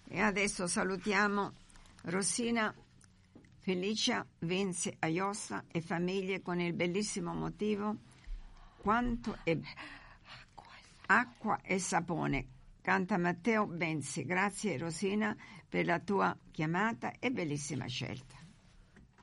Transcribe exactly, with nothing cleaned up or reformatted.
E adesso salutiamo Rosina, Felicia, Vince, Aiosta e famiglie con il bellissimo motivo Quanto è acqua e sapone. Canta Matteo Benzi. Grazie Rosina per la tua chiamata e bellissima scelta.